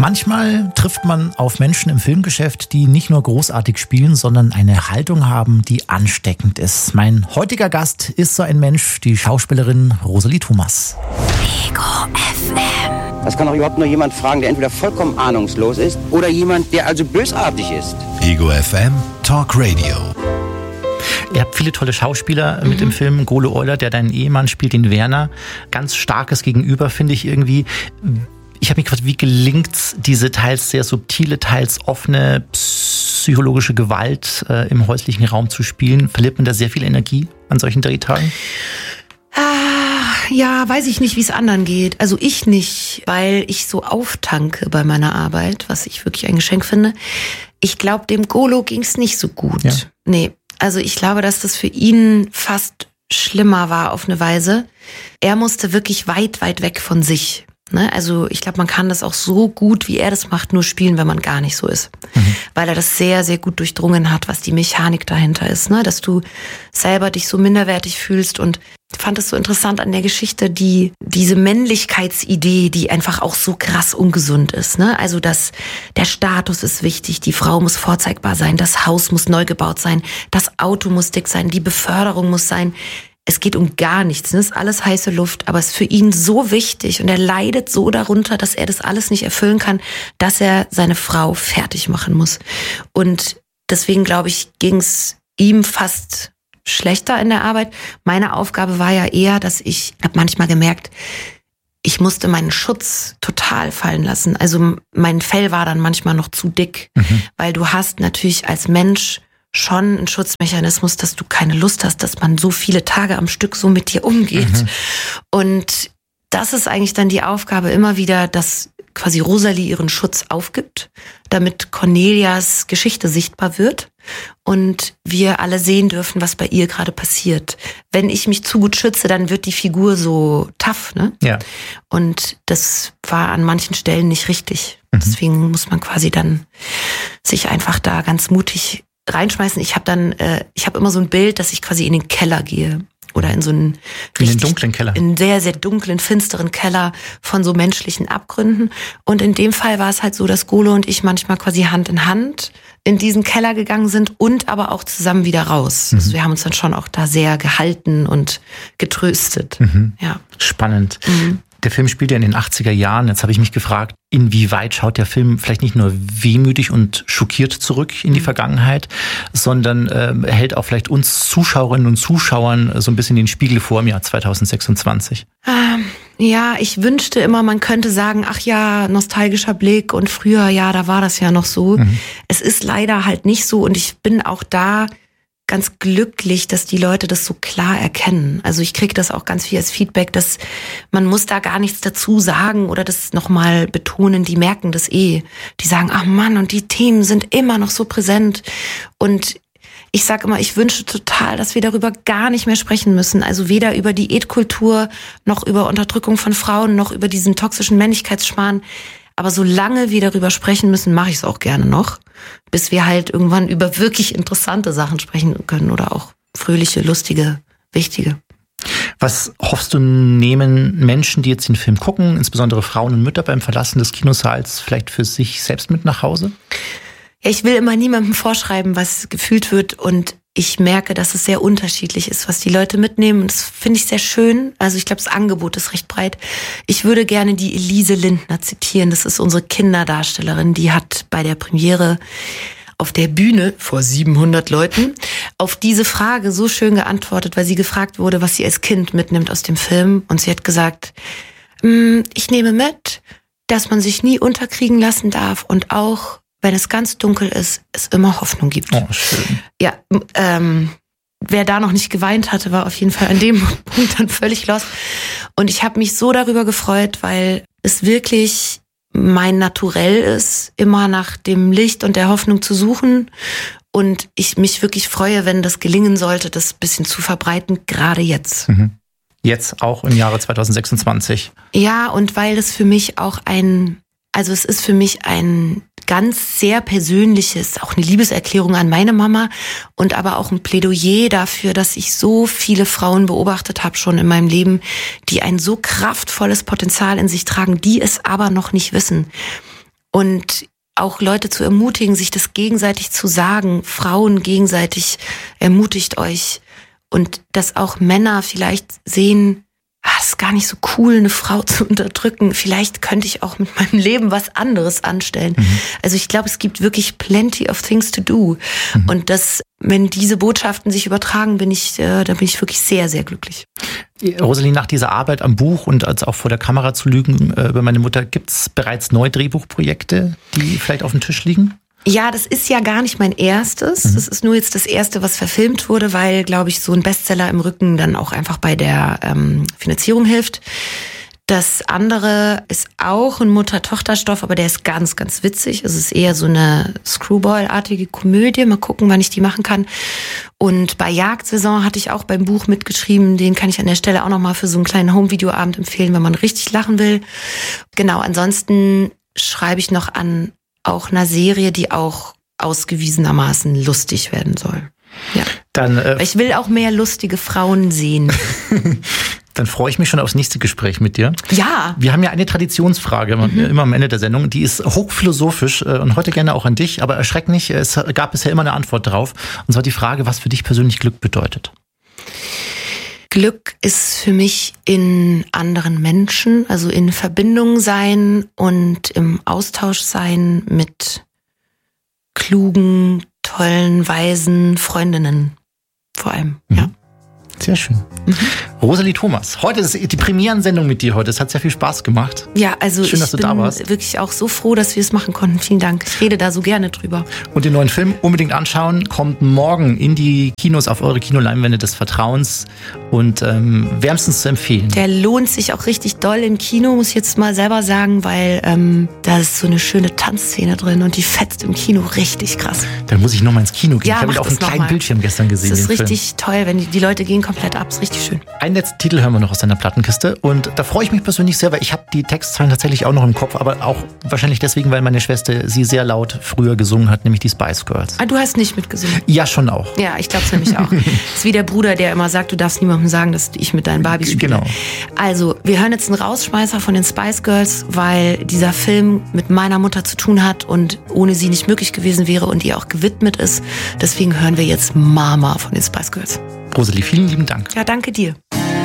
Manchmal trifft man auf Menschen im Filmgeschäft, die nicht nur großartig spielen, sondern eine Haltung haben, die ansteckend ist. Mein heutiger Gast ist so ein Mensch, die Schauspielerin Rosalie Thomas. Ego FM. Das kann doch überhaupt nur jemand fragen, der entweder vollkommen ahnungslos ist oder jemand, der also bösartig ist. Ego FM Talk Radio. Ihr habt viele tolle Schauspieler mit im Film. Gole Euler, der deinen Ehemann spielt, den Werner. Ganz starkes Gegenüber, finde ich irgendwie. Ich habe mich gefragt, wie gelingt's, diese teils sehr subtile, teils offene psychologische Gewalt im häuslichen Raum zu spielen? Verliert man da sehr viel Energie an solchen Drehtagen? Ja, weiß ich nicht, wie es anderen geht. Also ich nicht, weil ich so auftanke bei meiner Arbeit, was ich wirklich ein Geschenk finde. Ich glaube, dem Golo ging's nicht so gut. Ja. Nee, also ich glaube, dass das für ihn fast schlimmer war auf eine Weise. Er musste wirklich weit, weit weg von sich. Ne? Also ich glaube, man kann das auch so gut, wie er das macht, nur spielen, wenn man gar nicht so ist. Weil er das sehr, sehr gut durchdrungen hat, was die Mechanik dahinter ist. Ne? Dass du selber dich so minderwertig fühlst. Und ich fand es so interessant an der Geschichte, diese Männlichkeitsidee, die einfach auch so krass ungesund ist. Ne? Also der Status ist wichtig, die Frau muss vorzeigbar sein, das Haus muss neu gebaut sein, das Auto muss dick sein, die Beförderung muss sein. Es geht um gar nichts, das ist alles heiße Luft, aber es ist für ihn so wichtig und er leidet so darunter, dass er das alles nicht erfüllen kann, dass er seine Frau fertig machen muss. Und deswegen, glaube ich, ging es ihm fast schlechter in der Arbeit. Meine Aufgabe war ja eher, dass ich habe manchmal gemerkt, ich musste meinen Schutz total fallen lassen. Also mein Fell war dann manchmal noch zu dick, weil du hast natürlich als Mensch schon ein Schutzmechanismus, dass du keine Lust hast, dass man so viele Tage am Stück so mit dir umgeht. Und das ist eigentlich dann die Aufgabe immer wieder, dass quasi Rosalie ihren Schutz aufgibt, damit Cornelias Geschichte sichtbar wird und wir alle sehen dürfen, was bei ihr gerade passiert. Wenn ich mich zu gut schütze, dann wird die Figur so tough, ne? Ja. Und das war an manchen Stellen nicht richtig. Deswegen muss man quasi dann sich einfach da ganz mutig reinschmeißen. Ich habe immer so ein Bild, dass ich quasi in den Keller gehe oder in so einen dunklen Keller, in einen sehr, sehr dunklen, finsteren Keller von so menschlichen Abgründen. Und in dem Fall war es halt so, dass Golo und ich manchmal quasi Hand in Hand in diesen Keller gegangen sind und aber auch zusammen wieder raus. Also wir haben uns dann schon auch da sehr gehalten und getröstet. Ja. Spannend. Der Film spielt ja in den 80er Jahren. Jetzt habe ich mich gefragt, inwieweit schaut der Film vielleicht nicht nur wehmütig und schockiert zurück in die Vergangenheit, sondern hält auch vielleicht uns Zuschauerinnen und Zuschauern so ein bisschen den Spiegel vor im Jahr 2026? Ja, ich wünschte immer, man könnte sagen, ach ja, nostalgischer Blick und früher, ja, da war das ja noch so. Es ist leider halt nicht so und ich bin auch da ganz glücklich, dass die Leute das so klar erkennen. Also ich kriege das auch ganz viel als Feedback, dass man muss da gar nichts dazu sagen oder das nochmal betonen, die merken das eh. Die sagen, ach Mann, und die Themen sind immer noch so präsent. Und ich sage immer, ich wünsche total, dass wir darüber gar nicht mehr sprechen müssen. Also weder über Diätkultur, noch über Unterdrückung von Frauen, noch über diesen toxischen Männlichkeitsschmarrn. Aber solange wir darüber sprechen müssen, mache ich es auch gerne noch, bis wir halt irgendwann über wirklich interessante Sachen sprechen können oder auch fröhliche, lustige, wichtige. Was hoffst du, nehmen Menschen, die jetzt den Film gucken, insbesondere Frauen und Mütter beim Verlassen des Kinosaals, vielleicht für sich selbst mit nach Hause? Ja, ich will immer niemandem vorschreiben, was gefühlt wird und ich merke, dass es sehr unterschiedlich ist, was die Leute mitnehmen. Und das finde ich sehr schön. Also ich glaube, das Angebot ist recht breit. Ich würde gerne die Elise Lindner zitieren. Das ist unsere Kinderdarstellerin. Die hat bei der Premiere auf der Bühne vor 700 Leuten auf diese Frage so schön geantwortet, weil sie gefragt wurde, was sie als Kind mitnimmt aus dem Film. Und sie hat gesagt, ich nehme mit, dass man sich nie unterkriegen lassen darf und auch, wenn es ganz dunkel ist, es immer Hoffnung gibt. Oh, schön. Ja, wer da noch nicht geweint hatte, war auf jeden Fall an dem Punkt dann völlig lost. Und ich habe mich so darüber gefreut, weil es wirklich mein Naturell ist, immer nach dem Licht und der Hoffnung zu suchen. Und ich mich wirklich freue, wenn das gelingen sollte, das ein bisschen zu verbreiten, gerade jetzt. Jetzt auch im Jahre 2026. Ja, und weil das für mich auch es ist für mich ein ganz sehr persönliches, auch eine Liebeserklärung an meine Mama und aber auch ein Plädoyer dafür, dass ich so viele Frauen beobachtet habe schon in meinem Leben, die ein so kraftvolles Potenzial in sich tragen, die es aber noch nicht wissen. Und auch Leute zu ermutigen, sich das gegenseitig zu sagen, Frauen gegenseitig, ermutigt euch. Und dass auch Männer vielleicht sehen, es ist gar nicht so cool, eine Frau zu unterdrücken. Vielleicht könnte ich auch mit meinem Leben was anderes anstellen. Also ich glaube, es gibt wirklich plenty of things to do. Und wenn diese Botschaften sich übertragen, da bin ich wirklich sehr, sehr glücklich. Rosalie, nach dieser Arbeit am Buch und als auch vor der Kamera zu lügen über meine Mutter, gibt es bereits neue Drehbuchprojekte, die vielleicht auf dem Tisch liegen? Ja, das ist ja gar nicht mein erstes. Das ist nur jetzt das erste, was verfilmt wurde, weil, glaube ich, so ein Bestseller im Rücken dann auch einfach bei der Finanzierung hilft. Das andere ist auch ein Mutter-Tochter-Stoff, aber der ist ganz, ganz witzig. Es ist eher so eine Screwball-artige Komödie. Mal gucken, wann ich die machen kann. Und bei Jagdsaison hatte ich auch beim Buch mitgeschrieben. Den kann ich an der Stelle auch nochmal für so einen kleinen Home-Video-Abend empfehlen, wenn man richtig lachen will. Genau, ansonsten schreibe ich noch an auch einer Serie, die auch ausgewiesenermaßen lustig werden soll. Ja. Dann, ich will auch mehr lustige Frauen sehen. Dann freue ich mich schon aufs nächste Gespräch mit dir. Ja. Wir haben ja eine Traditionsfrage immer am Ende der Sendung. Die ist hochphilosophisch und heute gerne auch an dich. Aber erschreck nicht, es gab bisher immer eine Antwort drauf. Und zwar die Frage, was für dich persönlich Glück bedeutet. Glück ist für mich in anderen Menschen, also in Verbindung sein und im Austausch sein mit klugen, tollen, weisen Freundinnen vor allem, ja. Sehr schön. Rosalie Thomas, heute ist die Premierensendung mit dir heute. Es hat sehr viel Spaß gemacht. Ja, also schön, dass du da warst. Ich bin wirklich auch so froh, dass wir es machen konnten. Vielen Dank. Ich rede da so gerne drüber. Und den neuen Film unbedingt anschauen. Kommt morgen in die Kinos auf eure Kinoleinwände des Vertrauens und wärmstens zu empfehlen. Der lohnt sich auch richtig doll im Kino, muss ich jetzt mal selber sagen, weil da ist so eine schöne Tanzszene drin und die fetzt im Kino richtig krass. Dann muss ich nochmal ins Kino gehen. Ja, ich habe ihn auf einem kleinen Bildschirm gestern gesehen. Das ist richtig toll, wenn die Leute gehen komplett ab. Das ist richtig schön. Einen letzten Titel hören wir noch aus deiner Plattenkiste und da freue ich mich persönlich sehr, weil ich habe die Textzeilen tatsächlich auch noch im Kopf, aber auch wahrscheinlich deswegen, weil meine Schwester sie sehr laut früher gesungen hat, nämlich die Spice Girls. Ah, du hast nicht mitgesungen? Ja, schon auch. Ja, ich glaube es nämlich auch. Das ist wie der Bruder, der immer sagt, du darfst niemandem sagen, dass ich mit deinen Barbies spiele. Genau. Also, wir hören jetzt einen Rausschmeißer von den Spice Girls, weil dieser Film mit meiner Mutter zu tun hat und ohne sie nicht möglich gewesen wäre und ihr auch gewidmet ist. Deswegen hören wir jetzt Mama von den Spice Girls. Rosalie, vielen lieben Dank. Ja, danke dir.